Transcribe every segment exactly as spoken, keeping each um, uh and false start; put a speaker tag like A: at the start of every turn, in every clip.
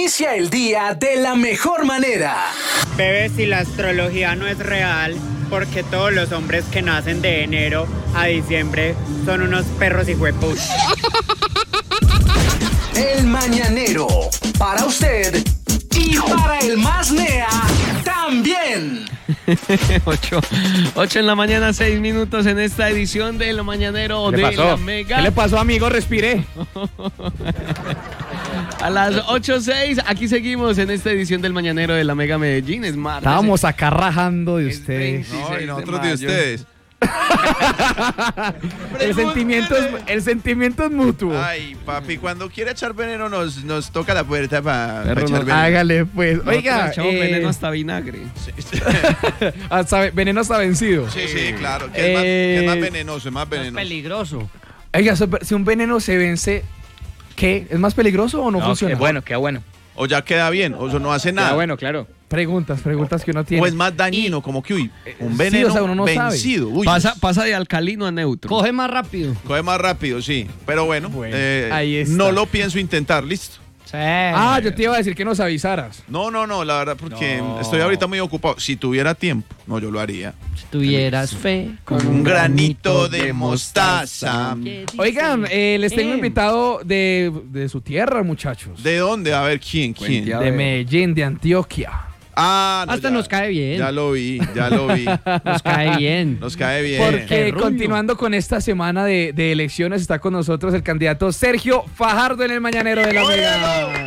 A: Inicia el día de la mejor manera.
B: Bebé, si la astrología no es real, porque todos los hombres que nacen de enero a diciembre son unos perros hijueputos.
A: El Mañanero, para usted y para el más nea también.
C: ocho, ocho en la mañana, seis minutos en esta edición del Mañanero de la Mega.
D: ¿Qué le pasó, amigo? Respiré.
C: A las ocho seis, aquí seguimos en esta edición del Mañanero de la Mega Medellín. Es martes.
D: Estábamos acá rajando de ustedes.
E: No, y nosotros de, de ustedes.
D: el, sentimiento es, el sentimiento es mutuo.
E: Ay, papi, cuando quiere echar veneno nos, nos toca la puerta para pa echar
D: no,
E: veneno.
D: Hágale, pues.
C: Nosotros
D: Oiga,
C: echamos
D: eh,
C: veneno hasta vinagre.
E: Sí,
D: hasta, veneno hasta vencido.
E: Sí, sí, claro. Que es, más, que es más venenoso, es más venenoso.
F: Es peligroso.
D: Oiga, si un veneno se vence, ¿qué? ¿Es más peligroso o no, no funciona?
F: Qué bueno, qué bueno.
E: O ya queda bien, o eso no hace nada.
F: Queda bueno, claro.
D: Preguntas, preguntas que uno tiene.
E: O es más dañino, y, como que, uy, un
D: sí,
E: veneno
D: o sea, uno no
E: vencido. Uy,
C: pasa, pasa de alcalino a neutro.
F: Coge más rápido.
E: Coge más rápido, sí. Pero bueno,
D: bueno
E: eh,
D: ahí está.
E: No lo pienso intentar, listo.
F: Sí.
D: Ah, yo te iba a decir que nos avisaras.
E: No, no, no, la verdad, porque
D: no.
E: estoy ahorita muy ocupado. Si tuviera tiempo, no, yo lo haría.
F: Si tuvieras fe.
E: Con un granito de mostaza.
D: Oigan, eh, les tengo invitado de, de su tierra, muchachos.
E: ¿De dónde? A ver, ¿quién? ¿Quién?
D: De Medellín, de Antioquia.
E: Ah, no,
F: hasta
E: ya,
F: nos cae bien.
E: Ya lo vi, ya lo vi.
F: Nos cae bien.
E: Nos cae bien.
D: Porque continuando con esta semana de, de elecciones, está con nosotros el candidato Sergio Fajardo en el Mañanero de la Mega.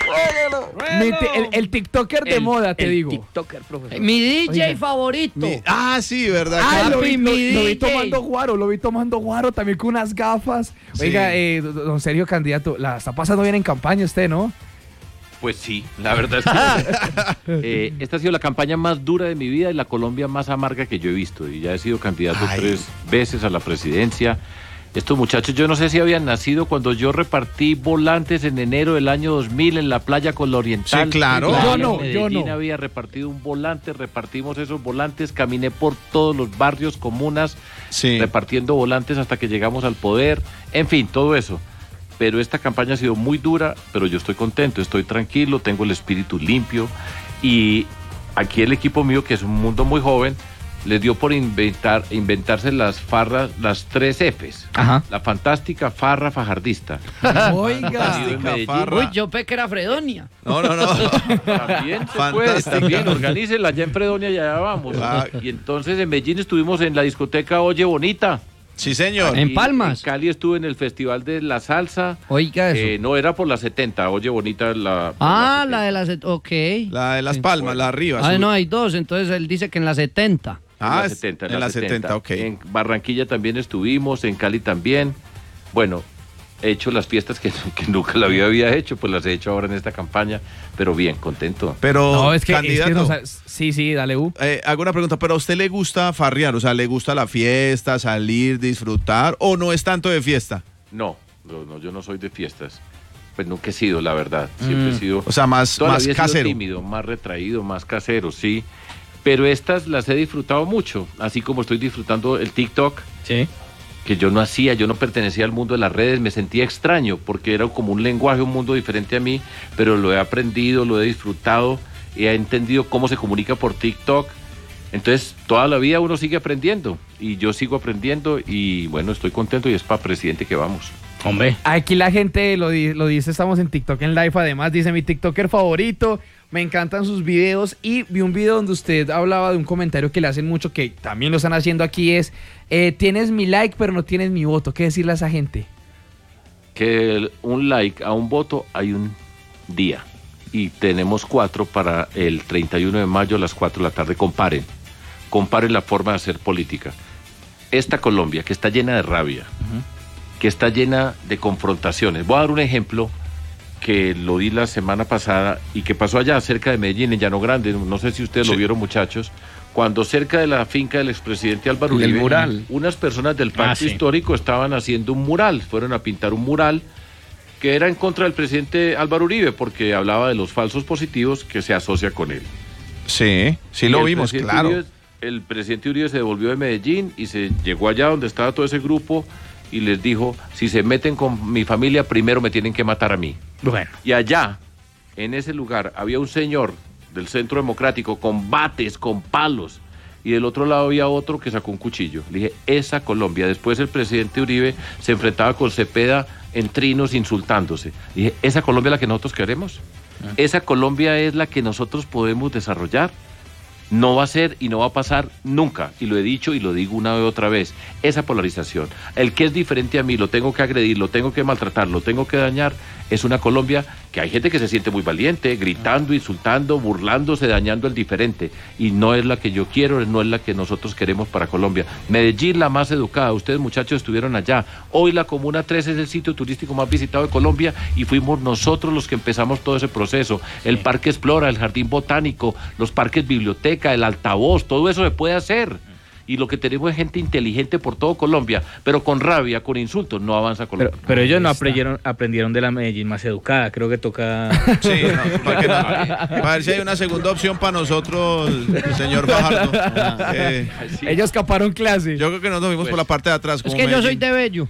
D: Mi, el, el TikToker de
F: el,
D: moda, te
F: el
D: digo.
F: TikToker, profesor. Mi D J Oiga. favorito.
E: Mi, ah, sí, ¿verdad?
D: Ah, lo, vi, lo,
F: mi
D: lo vi tomando guaro, lo vi tomando guaro también con unas gafas. Sí. Oiga, eh, don Sergio, candidato, la está pasando bien en campaña usted, ¿no?
G: Pues sí, la verdad es que eh, esta ha sido la campaña más dura de mi vida y la Colombia más amarga que yo he visto. Y ya he sido candidato Ay. tres veces a la presidencia. Estos muchachos, yo no sé si habían nacido cuando yo repartí volantes en enero del año dos mil en la playa con la Oriental.
E: Sí, claro.
D: Yo no, yo no.
G: Había repartido un volante, repartimos esos volantes, caminé por todos los barrios, comunas, sí. repartiendo volantes hasta que llegamos al poder. En fin, todo eso. Pero esta campaña ha sido muy dura, pero yo estoy contento, estoy tranquilo, tengo el espíritu limpio y aquí el equipo mío, que es un mundo muy joven, les dio por inventar, inventarse las farras, las tres Fs.
F: Ajá.
G: La fantástica farra fajardista.
D: Oiga.
F: Uy, yo pensé que era Fredonia.
E: No, no, no.
G: También se puede, también, organícenla allá en Fredonia y allá vamos. Ah. Y entonces en Medellín estuvimos en la discoteca Oye Bonita.
E: Sí, señor.
F: En Palmas.
G: En Cali estuve en el Festival de la Salsa.
F: Oiga eso.
G: Eh, no, era por la setenta. Oye, bonita la...
F: Ah, la, la de las... Ok.
E: La de las Palmas, la arriba.
F: Ah, no, hay dos. Entonces él dice que en la setenta.
E: Ah,
G: en la setenta. En,
E: en
G: la,
E: la setenta, setenta, ok.
G: En Barranquilla también estuvimos, en Cali también. Bueno, he hecho las fiestas que, que nunca la vida había hecho, pues las he hecho ahora en esta campaña, pero bien, contento.
E: Pero,
D: no, es que,
E: candidato,
D: es que no, sí, sí, dale, U.
E: Eh, hago una pregunta, ¿pero a usted le gusta farrear? O sea, ¿le gusta la fiesta, salir, disfrutar, o no es tanto de fiesta?
G: No, no, no yo no soy de fiestas. Pues nunca he sido, la verdad. Siempre mm. he sido...
E: O sea, más, más casero.
G: Tímido, más retraído, más casero, sí. Pero estas las he disfrutado mucho, así como estoy disfrutando el TikTok.
F: Sí.
G: Que yo no hacía, yo no pertenecía al mundo de las redes, me sentía extraño porque era como un lenguaje, un mundo diferente a mí, pero lo he aprendido, lo he disfrutado, he entendido cómo se comunica por TikTok. Entonces, toda la vida uno sigue aprendiendo y yo sigo aprendiendo y bueno, estoy contento y es para presidente que vamos.
F: Hombre.
D: Aquí la gente lo, lo dice, estamos en TikTok en live, además dice mi TikToker favorito, me encantan sus videos y vi un video donde usted hablaba de un comentario que le hacen mucho, que también lo están haciendo aquí, es eh, tienes mi like pero no tienes mi voto. ¿Qué decirle a esa gente?
G: Que el, un like a un voto hay un día y tenemos cuatro para el treinta y uno de mayo a las cuatro de la tarde. Comparen, comparen la forma de hacer política. Esta Colombia que está llena de rabia, uh-huh. que está llena de confrontaciones. Voy a dar un ejemplo que lo di la semana pasada y que pasó allá cerca de Medellín, en Llano Grande, no sé si ustedes sí. lo vieron, muchachos, cuando cerca de la finca del expresidente Álvaro Uribe,
C: mural.
G: unas personas del Pacto
F: ah, sí.
G: Histórico estaban haciendo un mural, fueron a pintar un mural que era en contra del presidente Álvaro Uribe, porque hablaba de los falsos positivos que se asocia con él.
E: Sí, sí y lo vimos, claro.
G: Uribe, el presidente Uribe se devolvió de Medellín y se llegó allá donde estaba todo ese grupo y les dijo, si se meten con mi familia, primero me tienen que matar a mí.
F: Bueno.
G: Y allá en ese lugar había un señor del Centro Democrático con bates, con palos, y del otro lado había otro que sacó un cuchillo. Le dije, esa Colombia. Después el presidente Uribe se enfrentaba con Cepeda en trinos insultándose. Le dije, esa Colombia es la que nosotros queremos. Esa Colombia es la que nosotros podemos desarrollar. No va a ser y no va a pasar nunca, y lo he dicho y lo digo una y otra vez, esa polarización, el que es diferente a mí, lo tengo que agredir, lo tengo que maltratar, lo tengo que dañar, es una Colombia que hay gente que se siente muy valiente, gritando, insultando, burlándose, dañando al diferente, y no es la que yo quiero, no es la que nosotros queremos para Colombia. Medellín, la más educada, ustedes muchachos estuvieron allá, hoy la Comuna tres es el sitio turístico más visitado de Colombia, y fuimos nosotros los que empezamos todo ese proceso, el Parque Explora, el Jardín Botánico, los parques biblioteca, el altavoz, todo eso se puede hacer. Y lo que tenemos es gente inteligente por todo Colombia, pero con rabia, con insultos, no avanza Colombia.
H: Pero, pero ellos no aprendieron, aprendieron de la Medellín más educada, creo que toca...
E: Sí, no, para, que no, para ver si hay una segunda opción para nosotros, el señor Fajardo. Eh,
D: sí. Ellos escaparon clase.
E: Yo creo que nos fuimos pues, por la parte de atrás.
F: Como es que Medellín. Yo soy de Bello.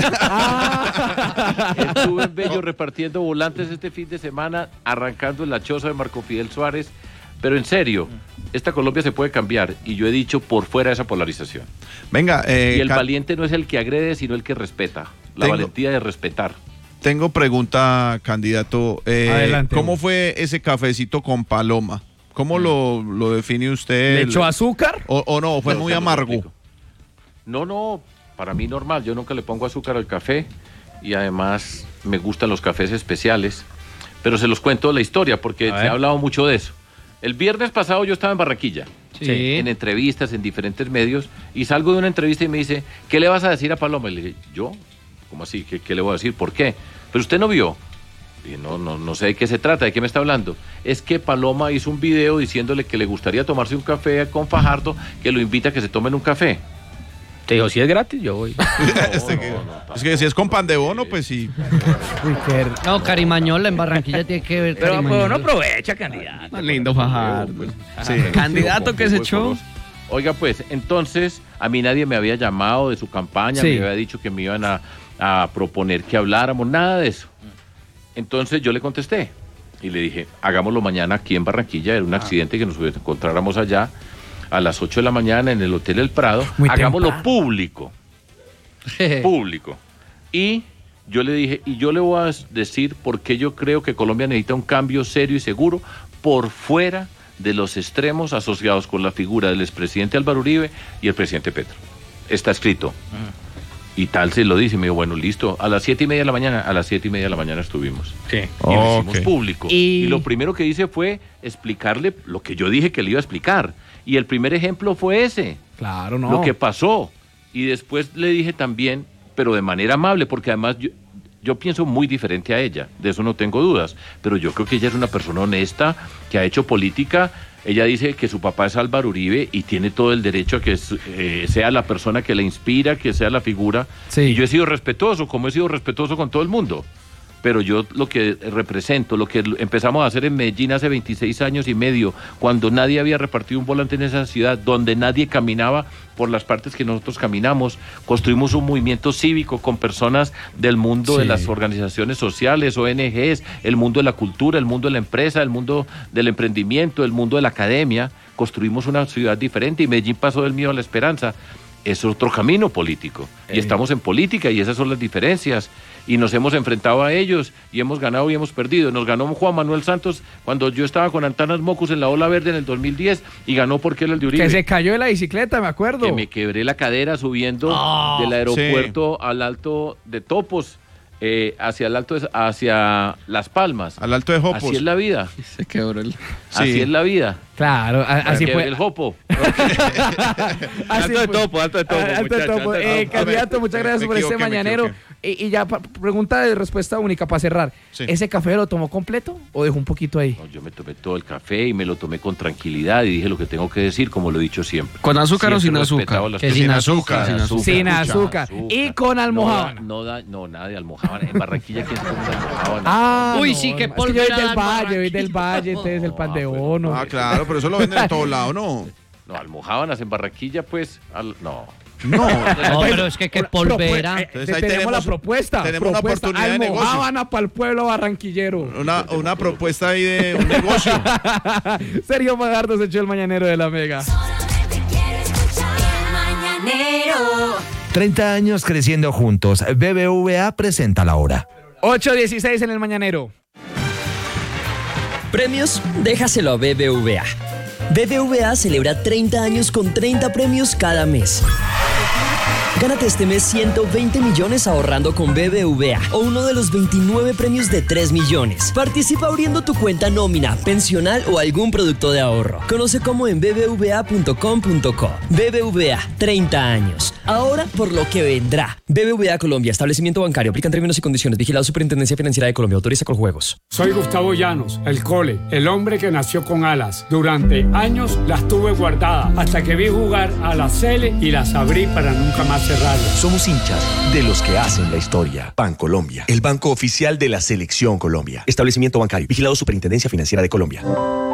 G: Estuve en Bello repartiendo volantes este fin de semana, arrancando en la choza de Marco Fidel Suárez. Pero en serio, esta Colombia se puede cambiar, y yo he dicho por fuera de esa polarización.
E: Venga, eh,
G: y el valiente no es el que agrede, sino el que respeta. La tengo, valentía de respetar.
E: Tengo pregunta, candidato. Eh, Adelante. ¿Cómo fue ese cafecito con Paloma? ¿Cómo mm. lo, lo define usted?
D: ¿Le echó azúcar?
E: ¿O, o no? ¿Fue no, muy amargo?
G: No, no, para mí normal. Yo nunca le pongo azúcar al café, y además me gustan los cafés especiales. Pero se los cuento la historia, porque se ha hablado mucho de eso. El viernes pasado yo estaba en Barranquilla, sí. en entrevistas, en diferentes medios, y salgo de una entrevista y me dice, ¿qué le vas a decir a Paloma? Y le dije, ¿yo? ¿Cómo así? ¿Qué, qué le voy a decir? ¿Por qué? Pero usted no vio. Y dije, no, no, no sé de qué se trata, ¿de qué me está hablando? Es que Paloma hizo un video diciéndole que le gustaría tomarse un café con Fajardo, que lo invita a que se tomen un café.
H: Te dijo, si es gratis, yo voy.
E: No, este que, no, no, es que si es con pan de bono, pues sí.
F: Uy, qué... No, Carimañola en Barranquilla tiene que ver.
H: Pero pues, no aprovecha, candidato.
C: Más lindo Fajardo. Pues, sí. Candidato que se echó.
G: Oiga, pues, entonces, a mí nadie me había llamado de su campaña, sí. me había dicho que me iban a, a proponer que habláramos, nada de eso. Entonces yo le contesté y le dije, hagámoslo mañana aquí en Barranquilla, era un accidente que nos encontráramos allá. A las ocho de la mañana en el Hotel El Prado, muy hagámoslo temprano. público, público. Y yo le dije, y yo le voy a decir por qué yo creo que Colombia necesita un cambio serio y seguro por fuera de los extremos asociados con la figura del expresidente Álvaro Uribe y el presidente Petro. Está escrito. Mm. Y tal se lo dice, me dijo, bueno, listo, a las siete y media de la mañana, a las siete y media de la mañana estuvimos.
H: Sí.
G: Y oh, lo hicimos okay. público. Y... y lo primero que hice fue explicarle lo que yo dije que le iba a explicar. Y el primer ejemplo fue ese.
D: Claro, no.
G: Lo que pasó. Y después le dije también, pero de manera amable, porque además yo, yo pienso muy diferente a ella, de eso no tengo dudas. Pero yo creo que ella es una persona honesta, que ha hecho política. Ella dice que su papá es Álvaro Uribe y tiene todo el derecho a que eh, sea la persona que la inspira, que sea la figura. Sí. Y yo he sido respetuoso, como he sido respetuoso con todo el mundo. Pero yo lo que represento, lo que empezamos a hacer en Medellín hace veintiséis años y medio, cuando nadie había repartido un volante en esa ciudad, donde nadie caminaba por las partes que nosotros caminamos, construimos un movimiento cívico con personas del mundo sí. de las organizaciones sociales, O N Ges, el mundo de la cultura, el mundo de la empresa, el mundo del emprendimiento, el mundo de la academia, construimos una ciudad diferente y Medellín pasó del miedo a la esperanza. Es otro camino político y estamos en política y esas son las diferencias y nos hemos enfrentado a ellos y hemos ganado y hemos perdido. Nos ganó Juan Manuel Santos cuando yo estaba con Antanas Mocus en la Ola Verde en el dos mil diez y ganó porque era el de Uribe.
D: Que se cayó de la bicicleta, me acuerdo.
G: Que me quebré la cadera subiendo oh, del aeropuerto sí. al Alto de Topos. Eh, hacia el alto, de, hacia Las Palmas.
E: Al Alto de Jopos.
G: Así es la vida.
C: Se quebró el...
G: Así sí. es la vida.
D: Claro, a, así fue.
G: El Jopo.
H: Alto de Topo, Alto de Topo.
D: Alto de Topo. Eh, candidato, muchas gracias me, me por este mañanero. Y, y ya, pregunta de respuesta única para cerrar. Sí. ¿Ese café lo tomó completo o dejó un poquito ahí?
G: No, yo me tomé todo el café y me lo tomé con tranquilidad y dije lo que tengo que decir, como lo he dicho siempre.
C: ¿Con azúcar siempre o sin azúcar?
D: Que sin azúcar. Sin azúcar. Sin azúcar. azúcar. Y con almojábana.
G: No, no, no, nada de almojábana. En Barranquilla, ¿quién se come almojábana?
D: Ah,
F: uy,
D: no,
F: sí, que
D: no,
F: polvo.
D: Es que yo soy del Valle, soy del Valle, entonces el pan de bono.
E: Ah, claro, pero eso lo venden en todos lados, ¿no?
G: No, almojábanas en Barranquilla, pues, al, no.
E: No,
F: no, pero es que qué polvera.
D: Entonces, ahí tenemos, tenemos la propuesta.
E: Tenemos
D: propuesta,
E: una oportunidad de negocio.
D: Almojábana para el pueblo barranquillero.
E: Una, una propuesta ahí de un negocio.
D: Sergio Fajardo se echó el mañanero de la Mega.
A: treinta años creciendo juntos. B B V A presenta la hora.
D: ocho dieciséis en el mañanero.
I: Premios, déjaselo a B B V A. B B V A celebra treinta años con treinta premios cada mes. Gánate este mes ciento veinte millones ahorrando con B B V A o uno de los veintinueve premios de tres millones. Participa abriendo tu cuenta nómina, pensional o algún producto de ahorro. Conoce cómo en b b v a punto com punto co. B B V A, treinta años. Ahora por lo que vendrá. B B V A Colombia, establecimiento bancario. Aplican términos y condiciones. Vigilado Superintendencia Financiera de Colombia. Autoriza con juegos.
J: Soy Gustavo Llanos, el Cole, el hombre que nació con alas. Durante años las tuve guardadas hasta que vi jugar a la Cele y las abrí para nunca más cerrarlas.
K: Somos hinchas de los que hacen la historia. Bancolombia, el banco oficial de la Selección Colombia. Establecimiento bancario. Vigilado Superintendencia Financiera de Colombia.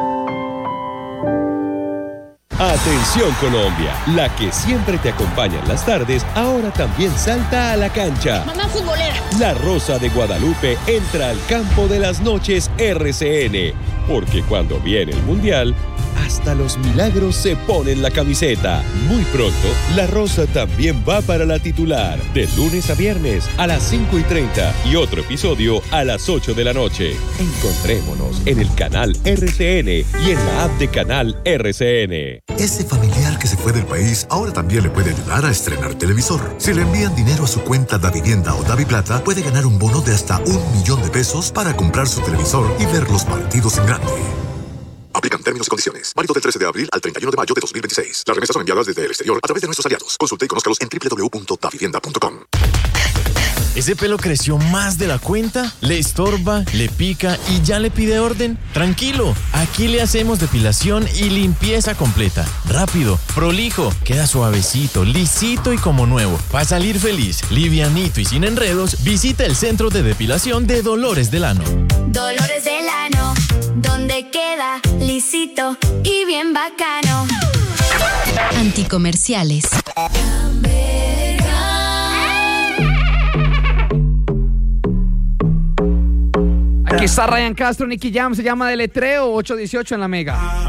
L: Atención Colombia, la que siempre te acompaña en las tardes, ahora también salta a la cancha.
M: Mamá futbolera.
L: La Rosa de Guadalupe entra al campo de las noches R C N, porque cuando viene el Mundial, hasta los milagros se ponen la camiseta. Muy pronto, La Rosa también va para la titular, de lunes a viernes a las cinco y treinta y otro episodio a las ocho de la noche. Encontrémonos en el canal R C N y en la app de canal R C N.
N: Ese familiar que se fue del país ahora también le puede ayudar a estrenar televisor. Si le envían dinero a su cuenta Davivienda o Daviplata, puede ganar un bono de hasta un millón de pesos para comprar su televisor y ver los partidos en grande. Aplican términos y condiciones. Válido del trece de abril al treinta y uno de mayo de dos mil veintiséis. Las remesas son enviadas desde el exterior a través de nuestros aliados. Consulte y conózcalos en doble u doble u doble u punto davivienda punto com.
O: ¿Ese pelo creció más de la cuenta? ¿Le estorba? ¿Le pica y ya le pide orden? Tranquilo, aquí le hacemos depilación y limpieza completa. Rápido, prolijo, queda suavecito, lisito y como nuevo. Para salir feliz, livianito y sin enredos, visita el centro de depilación de Dolores del Ano.
P: Dolores del Ano, donde queda lisito y bien bacano.
Q: Anticomerciales.
D: Aquí está Ryan Castro, Nicky Jam, se llama Deletreo, ocho dieciocho en la Mega.